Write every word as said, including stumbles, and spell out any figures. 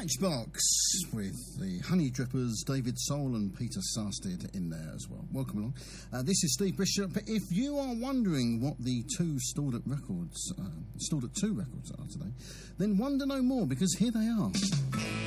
Matchbox with the Honey Drippers, David Soul and Peter Sarstedt in there as well. Welcome along. Uh, this is Steve Bishop. If you are wondering what the two Stored at Records, uh, Stored at two records are today, then wonder no more, because here they are.